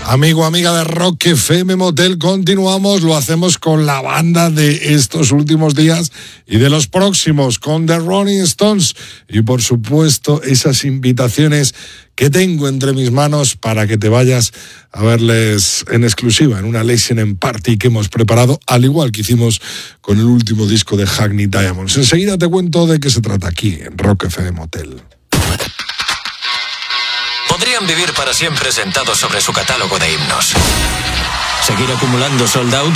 Amigo, amiga de Rock FM Motel, continuamos, lo hacemos con la banda de estos últimos días y de los próximos, con The Rolling Stones y por supuesto esas invitaciones que tengo entre mis manos para que te vayas a verles en exclusiva en una Listening Party que hemos preparado, al igual que hicimos con el último disco de Hackney Diamonds. Enseguida te cuento de qué se trata aquí en Rock FM Motel. Podrían vivir para siempre sentados sobre su catálogo de himnos. Seguir acumulando sold out